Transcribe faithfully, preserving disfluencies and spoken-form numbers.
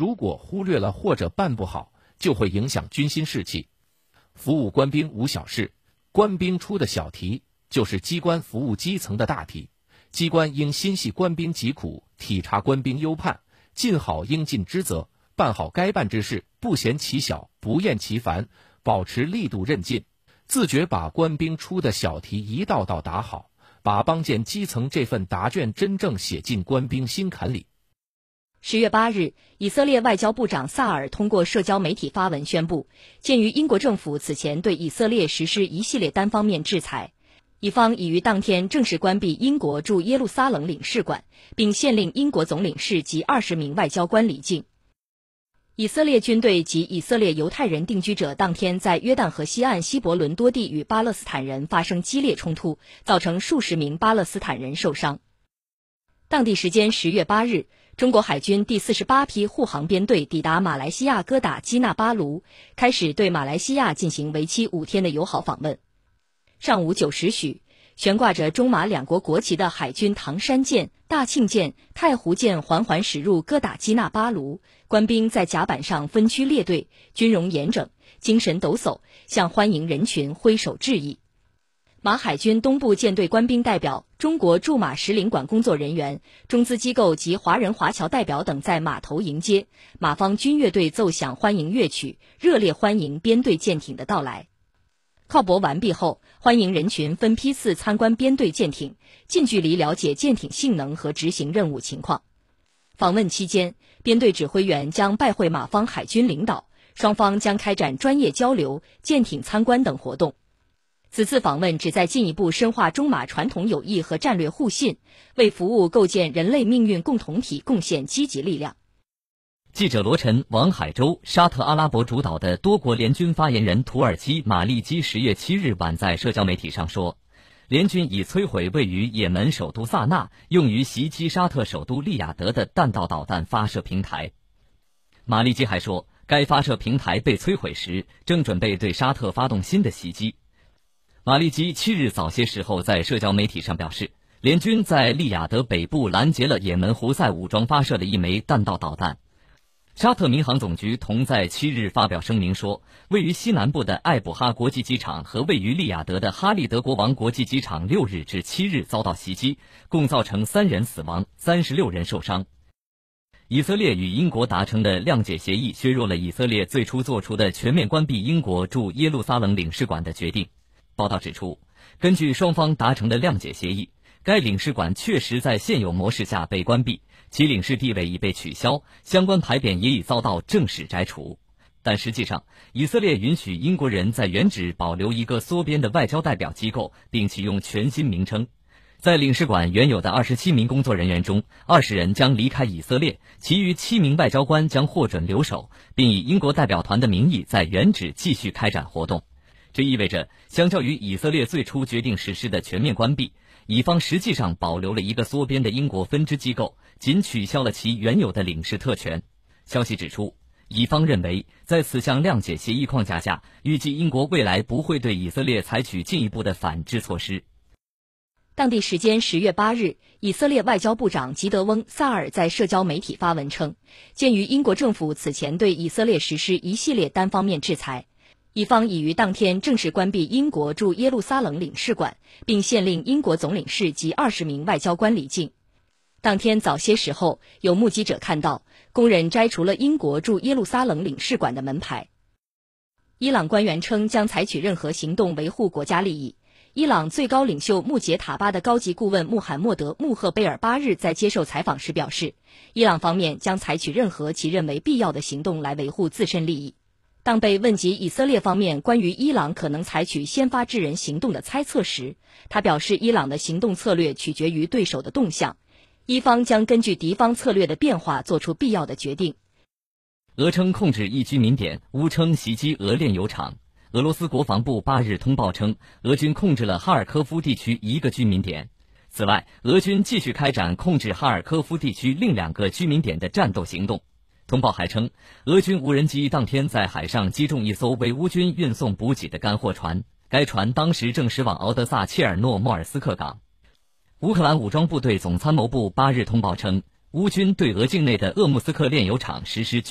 如果忽略了或者办不好，就会影响军心士气。服务官兵无小事，官兵出的小题，就是机关服务基层的大题。机关应心系官兵疾苦，体察官兵忧盼，尽好应尽之责，办好该办之事，不嫌其小，不厌其烦，保持力度韧劲，自觉把官兵出的小题一道道打好，把帮建基层这份答卷真正写进官兵心坎里。 十月八日，以色列外交部长萨尔通过社交媒体发文宣布，鉴于英国政府此前对以色列实施一系列单方面制裁，以方已于当天正式关闭英国驻耶路撒冷领事馆，并限令英国总领事及二十名外交官离境。以色列军队及以色列犹太人定居者当天在约旦河西岸希伯伦多地与巴勒斯坦人发生激烈冲突，造成数十名巴勒斯坦人受伤。当地时间十月八日，中国海军第四十八批护航编队抵达马来西亚哥打基纳巴卢，开始对马来西亚进行为期五天的友好访问。上午九时许，悬挂着中马两国国旗的海军唐山舰、大庆舰、太湖舰缓缓驶入哥打基纳巴卢，官兵在甲板上分区列队，军容严整，精神抖擞，向欢迎人群挥手致意。马海军东部舰队官兵代表、中国驻马使领馆工作人员、中资机构及华人华侨代表等在码头迎接，马方军乐队奏响欢迎乐曲，热烈欢迎编队舰艇的到来。靠泊完毕后，欢迎人群分批次参观编队舰艇，近距离了解舰艇性能和执行任务情况。访问期间，编队指挥员将拜会马方海军领导，双方将开展专业交流、舰艇参观等活动。此次访问旨在进一步深化中马传统友谊和战略互信，为服务构建人类命运共同体贡献积极力量。 记者罗晨、王海洲，沙特阿拉伯主导的多国联军发言人土耳其马利基十月七日晚在社交媒体上说，联军已摧毁位于也门首都萨那用于袭击沙特首都利雅得的弹道导弹发射平台。马利基还说，该发射平台被摧毁时正准备对沙特发动新的袭击。马利基七日早些时候在社交媒体上表示，联军在利雅得北部拦截了也门胡塞武装发射的一枚弹道导弹。沙特民航总局同在七日发表声明说，位于西南部的艾卜哈国际机场和位于利雅得的哈利德国王国际机场六日至七日遭到袭击，共造成三人死亡，三十六人受伤。以色列与英国达成的谅解协议削弱了以色列最初做出的全面关闭英国驻耶路撒冷领事馆的决定。报道指出，根据双方达成的谅解协议，该领事馆确实在现有模式下被关闭，其领事地位已被取消，相关牌匾也已遭到正式摘除。但实际上，以色列允许英国人在原址保留一个缩编的外交代表机构，并启用全新名称。在领事馆原有的二十七名工作人员中，二十人将离开以色列，其余七名外交官将获准留守，并以英国代表团的名义在原址继续开展活动。这意味着，相较于以色列最初决定实施的全面关闭，以方实际上保留了一个缩编的英国分支机构，仅取消了其原有的领事特权。消息指出，以方认为，在此项谅解协议框架下，预计英国未来不会对以色列采取进一步的反制措施。 当地时间十月八日，以色列外交部长吉德翁·萨尔在社交媒体发文称，鉴于英国政府此前对以色列实施一系列单方面制裁，以方已于当天正式关闭英国驻耶路撒冷领事馆，并限令英国总领事及二十名外交官离境。当天早些时候，有目击者看到工人摘除了英国驻耶路撒冷领事馆的门牌。伊朗官员称将采取任何行动维护国家利益。伊朗最高领袖穆杰塔巴的高级顾问穆罕默德·穆赫贝尔八日在接受采访时表示，伊朗方面将采取任何其认为必要的行动来维护自身利益。当被问及以色列方面关于伊朗可能采取先发制人行动的猜测时，他表示，伊朗的行动策略取决于对手的动向，伊方将根据敌方策略的变化做出必要的决定。 俄称控制一居民点，乌称袭击俄炼油厂。俄罗斯国防部八日通报称，俄军控制了哈尔科夫地区一个居民点。此外，俄军继续开展控制哈尔科夫地区另两个居民点的战斗行动。通报还称，俄军无人机当天在海上击中一艘为乌军运送补给的干货船，该船当时正驶往敖德萨切尔诺莫尔斯克港。乌克兰武装部队总参谋部八日通报称，乌军对俄境内的鄂木斯克炼油厂实施